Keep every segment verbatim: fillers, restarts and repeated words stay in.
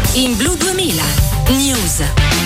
In Blu duemila News.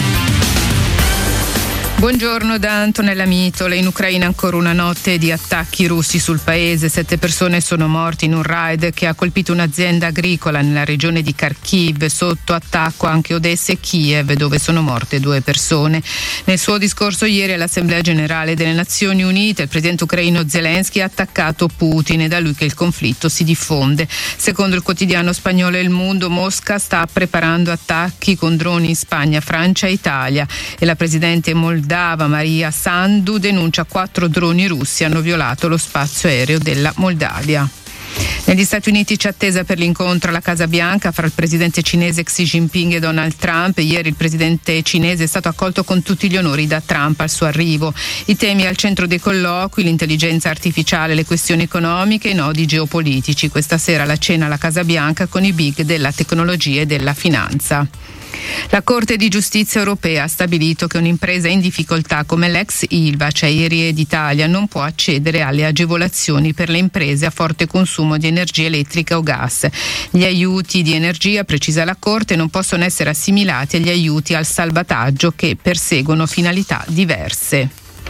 Buongiorno da Antonella Mitole. In Ucraina ancora una notte di attacchi russi sul paese. Sette persone sono morte in un raid che ha colpito un'azienda agricola nella regione di Kharkiv. Sotto attacco anche Odessa e Kiev, dove sono morte due persone. Nel suo discorso ieri all'Assemblea Generale delle Nazioni Unite, il presidente ucraino Zelensky ha attaccato Putin. È da lui che il conflitto si diffonde. Secondo il quotidiano spagnolo El Mundo, Mosca sta preparando attacchi con droni in Spagna, Francia e Italia. E la presidente moldava Maria Sandu denuncia quattro droni russi hanno violato lo spazio aereo della Moldavia. Negli Stati Uniti c'è attesa per l'incontro alla Casa Bianca fra il presidente cinese Xi Jinping e Donald Trump. Ieri il presidente cinese è stato accolto con tutti gli onori da Trump al suo arrivo. I temi al centro dei colloqui: l'intelligenza artificiale, le questioni economiche e i nodi geopolitici. Questa sera la cena alla Casa Bianca con i big della tecnologia e della finanza. La Corte di Giustizia europea ha stabilito che un'impresa in difficoltà come l'ex Ilva, Acciaierie d'Italia, non può accedere alle agevolazioni per le imprese a forte consumo di energia elettrica o gas. Gli aiuti di energia, precisa la Corte, non possono essere assimilati agli aiuti al salvataggio che perseguono finalità diverse.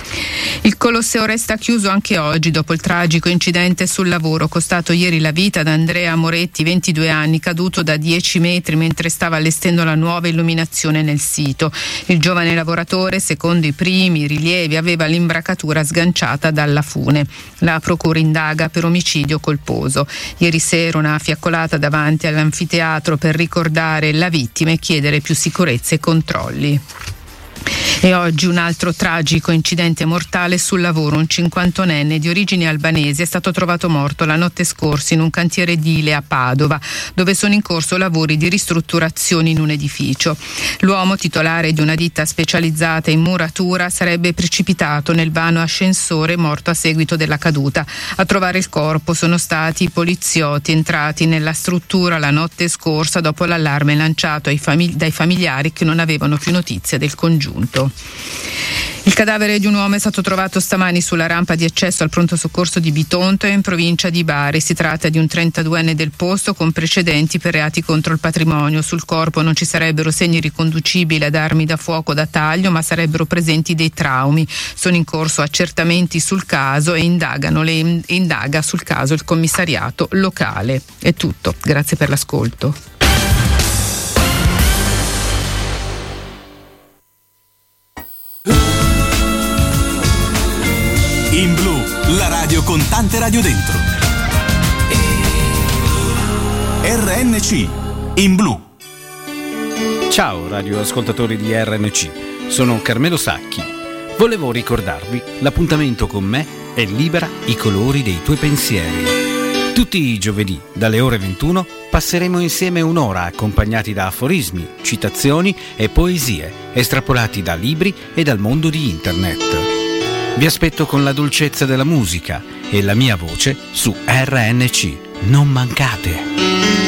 Il Colosseo resta chiuso anche oggi dopo il tragico incidente sul lavoro costato ieri la vita ad Andrea Moretti, ventidue anni, caduto da dieci metri mentre stava allestendo la nuova illuminazione nel sito. Il giovane lavoratore, secondo i primi rilievi, aveva l'imbracatura sganciata dalla fune. La procura indaga per omicidio colposo. Ieri sera una fiaccolata davanti all'anfiteatro per ricordare la vittima e chiedere più sicurezza e controlli. E oggi un altro tragico incidente mortale sul lavoro. Un cinquantunenne di origini albanesi è stato trovato morto la notte scorsa in un cantiere edile a Padova, dove sono in corso lavori di ristrutturazione in un edificio. L'uomo, titolare di una ditta specializzata in muratura, sarebbe precipitato nel vano ascensore, morto a seguito della caduta. A trovare il corpo sono stati i poliziotti entrati nella struttura la notte scorsa dopo l'allarme lanciato ai famig- dai familiari che non avevano più notizia del congiunto. Il cadavere di un uomo è stato trovato stamani sulla rampa di accesso al pronto soccorso di Bitonto in provincia di Bari. Si tratta di un trentaduenne del posto con precedenti per reati contro il patrimonio. Sul corpo non ci sarebbero segni riconducibili ad armi da fuoco da taglio, ma sarebbero presenti dei traumi. Sono in corso accertamenti sul caso e indagano le, indaga sul caso il commissariato locale. È tutto, grazie per l'ascolto. In Blu, la radio con tante radio dentro. R N C, in Blu. Ciao radioascoltatori di R N C, sono Carmelo Sacchi. Volevo ricordarvi, l'appuntamento con me è Libera i colori dei tuoi pensieri. Tutti i giovedì, dalle ore ventuno, passeremo insieme un'ora accompagnati da aforismi, citazioni e poesie, estrapolati da libri e dal mondo di internet. Vi aspetto con la dolcezza della musica e la mia voce su R N C. Non mancate!